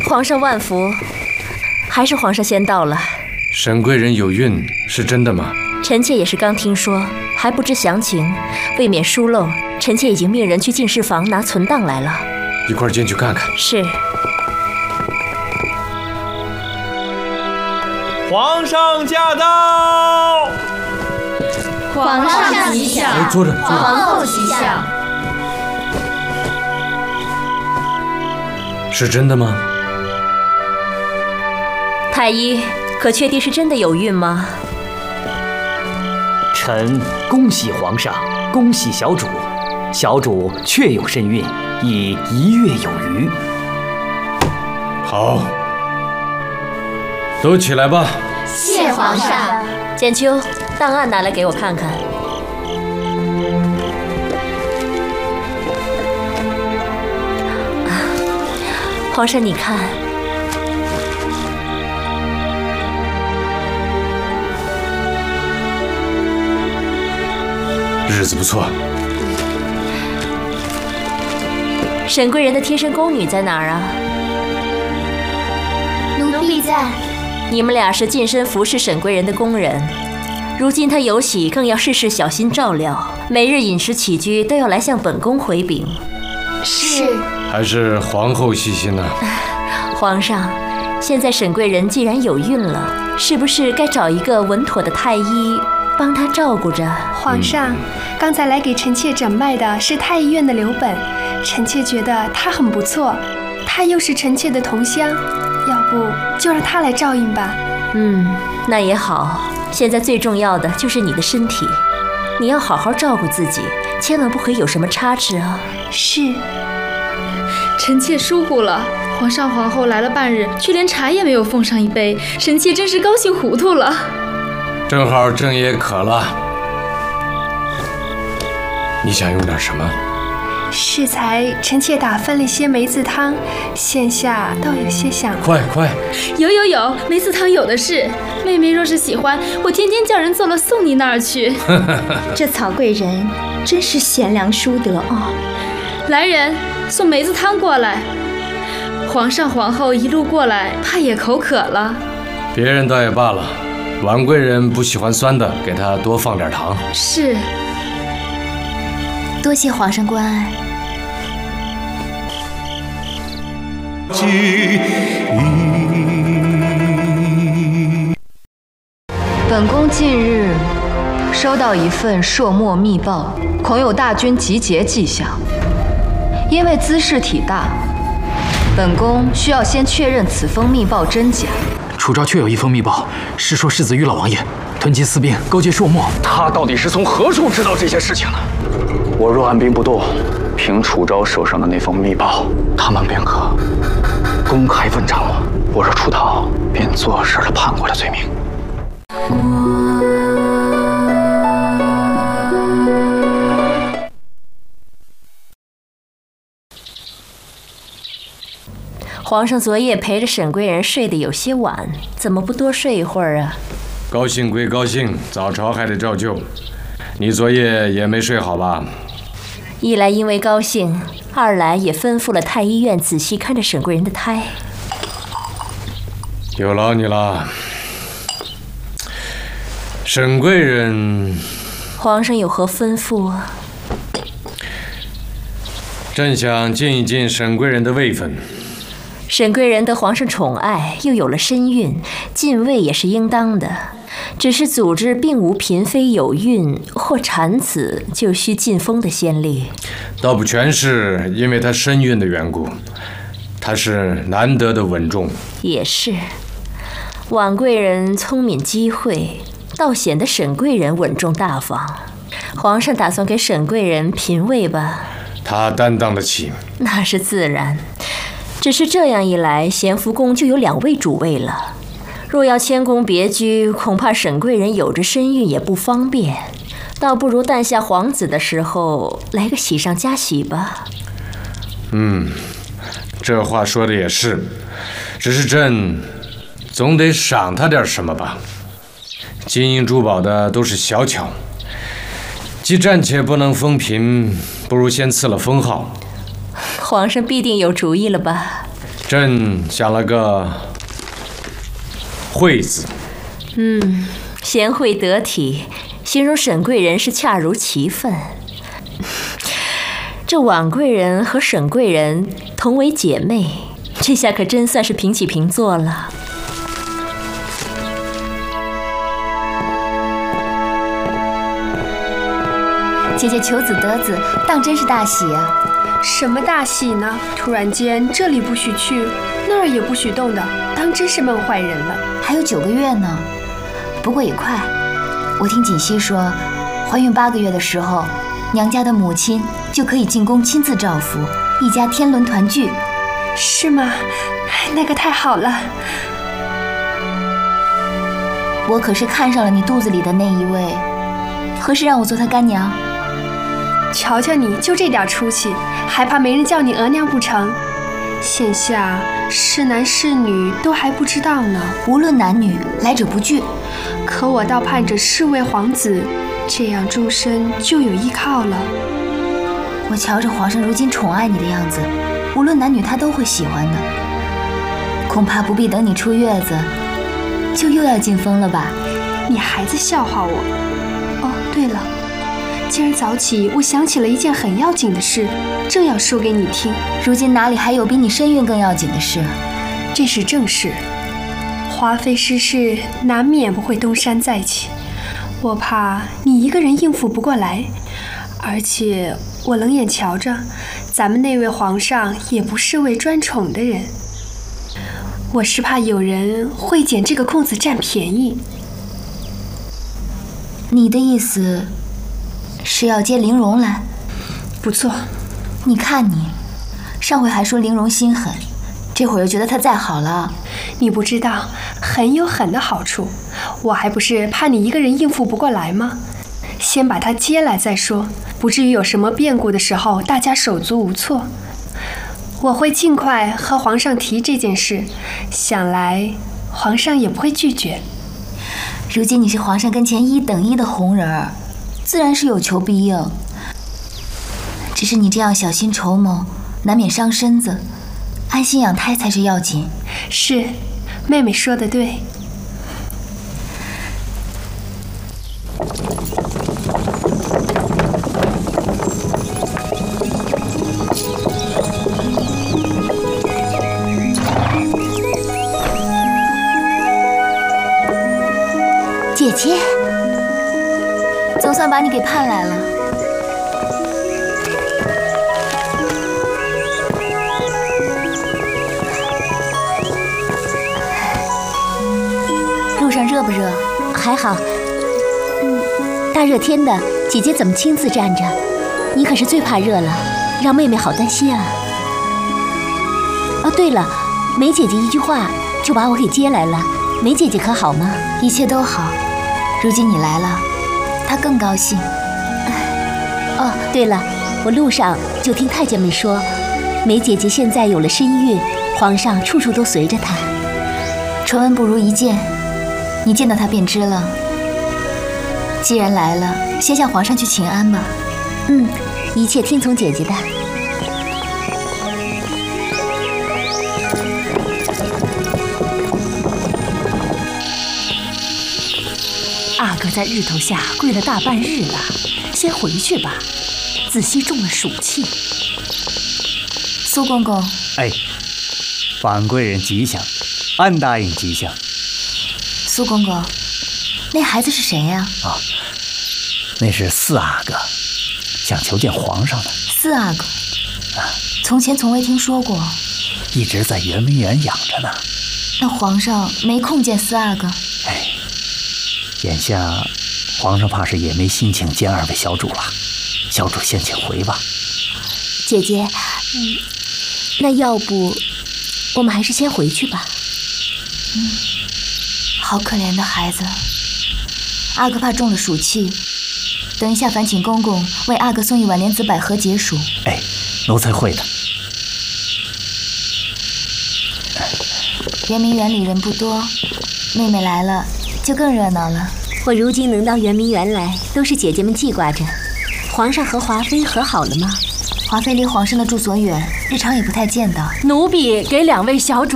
皇上万福，还是皇上先到了。 沈贵人有孕是真的吗？ 臣妾也是刚听说，还不知详情，为免疏漏，臣妾已经命人去进士房拿存档来了。 一块儿进去看看。 是。 皇上驾到！ 皇上吉祥！ 来，坐着，坐着。 皇后吉祥！ 是真的吗？ 太医，可确定是真的有孕吗？ 臣恭喜皇上，恭喜小主，小主确有身孕，已1月有余。 好，都起来吧。 谢皇上。 简秋，档案拿来给我看看。皇上，你看。 日子不错。 沈贵人的贴身宫女在哪儿啊？ 奴婢在。 你们俩是近身服侍沈贵人的宫人，如今她有喜，更要事事小心照料，每日饮食起居都要来向本宫回禀。 是。 还是皇后细心呢。 皇上，现在沈贵人既然有孕了，是不是该找一个稳妥的太医帮她照顾着？ 皇上，刚才来给臣妾诊脉的是太医院的刘本，臣妾觉得他很不错，他又是臣妾的同乡，要不就让他来照应吧。 那也好。现在最重要的就是你的身体，你要好好照顾自己，千万不可以有什么差池啊。 是。 臣妾疏忽了，皇上皇后来了半日，却连茶也没有奉上一杯，臣妾真是高兴糊涂了。 正好朕也渴了，你想用点什么？ 适才臣妾打分了些梅子汤，现下倒有些想。 快！ 有，梅子汤有的是。妹妹若是喜欢，我天天叫人做了送你那儿去。 这曹贵人真是贤良淑德哦。 来人，送梅子汤过来。皇上皇后一路过来，怕也口渴了。 别人倒也罢了，婉贵人不喜欢酸的，给她多放点糖。 是。 多谢皇上关爱。 本宫近日收到一份朔漠密报，恐有大军集结迹象。因为兹事体大，本宫需要先确认此封密报真假。 楚昭确有一封密报，是说世子与老王爷囤积私兵，勾结朔漠。 他到底是从何处知道这些事情的？我若按兵不动，凭楚昭手上的那封密报，他们便可公开问斩我。我若出逃，便坐实了叛国的罪名。 皇上昨夜陪着沈贵人睡得有些晚，怎么不多睡一会儿啊？ 高兴归高兴，早朝还得照旧。你昨夜也没睡好吧？ 一来因为高兴，二来也吩咐了太医院仔细看着沈贵人的胎。 有劳你了，沈贵人。 皇上有何吩咐啊？ 朕想尽一尽沈贵人的位分。 沈贵人得皇上宠爱，又有了身孕，进位也是应当的。只是组织并无嫔妃有孕或产子就需进封的先例。 倒不全是因为她身孕的缘故，她是难得的稳重。 也是，婉贵人聪明机慧，倒显得沈贵人稳重大方。皇上打算给沈贵人嫔位吧？ 她担当得起， 那是自然。只是这样一来，咸福宫就有2位主位了。若要迁宫别居，恐怕沈贵人有着身孕也不方便，倒不如诞下皇子的时候来个喜上加喜吧。 这话说的也是，只是朕总得赏他点什么吧。金银珠宝的都是小巧，既暂且不能封嫔，不如先赐了封号。 皇上必定有主意了吧？ 朕想了个“惠”字。 贤惠得体，形容沈贵人是恰如其分。这婉贵人和沈贵人同为姐妹，这下可真算是平起平坐了。 姐姐求子得子，当真是大喜啊！ 什么大喜呢？突然间这里不许去，那儿也不许动的，当真是闷坏人了。 还有9个月呢，不过也快。我听锦溪说，怀孕8个月的时候，娘家的母亲就可以进宫亲自照拂，一家天伦团聚。 是吗？那个太好了。 我可是看上了你肚子里的那一位，何时让我做她干娘？ 瞧瞧你，就这点出息，还怕没人叫你额娘不成？现下是男是女都还不知道呢。 无论男女，来者不拒。 可我倒盼着是位皇子，这样终身就有依靠了。 我瞧着皇上如今宠爱你的样子，无论男女他都会喜欢的。恐怕不必等你出月子，就又要进封了吧？ 你还在笑话我？哦，对了。今儿早起，我想起了一件很要紧的事，正要说给你听。 如今哪里还有比你身孕更要紧的事？ 这是正事。华妃失势，难免不会东山再起。我怕你一个人应付不过来，而且我冷眼瞧着，咱们那位皇上也不是位专宠的人。我是怕有人会捡这个空子占便宜。 你的意思？是要接玲珑来？ 不错。 你看你，上回还说玲珑心狠，这会儿又觉得她再好了。 你不知道，狠有狠的好处。我还不是怕你一个人应付不过来吗？先把她接来再说，不至于有什么变故的时候，大家手足无措。我会尽快和皇上提这件事，想来皇上也不会拒绝。 如今你是皇上跟前1等1的红人儿，自然是有求必应，只是你这样小心筹谋，难免伤身子，安心养胎才是要紧。 是，妹妹说得对。 姐姐。总算把你给盼来了。路上热不热？ 还好。大热天的，姐姐怎么亲自站着？你可是最怕热了，让妹妹好担心啊。哦，对了，梅姐姐一句话就把我给接来了。梅姐姐可好吗？ 一切都好。如今你来了，她更高兴。 哦，对了，我路上就听太监们说，梅姐姐现在有了身孕，皇上处处都随着她。 传闻不如一见，你见到她便知了。既然来了，先向皇上去请安吧。 一切听从姐姐的。 阿哥在日头下跪了大半日了，先回去吧。子熙中了暑气。 苏公公， 哎，婉贵人吉祥，安答应吉祥。 苏公公，那孩子是谁呀？ 啊，那是四阿哥，想求见皇上的。 四阿哥，从前从未听说过， 一直在圆明园养着呢。 那皇上没空见四阿哥？ 哎，眼下皇上怕是也没心情见二位小主了，小主先请回吧。 姐姐，那要不我们还是先回去吧。 好可怜的孩子，阿哥怕中了暑气，等一下烦请公公为阿哥送一碗莲子百合解暑。 哎，奴才会的。 圆明园里人不多，妹妹来了就更热闹了。 我如今能到圆明园来，都是姐姐们记挂着。皇上和华妃和好了吗？ 华妃离皇上的住所远，日常也不太见到。 奴婢给两位小主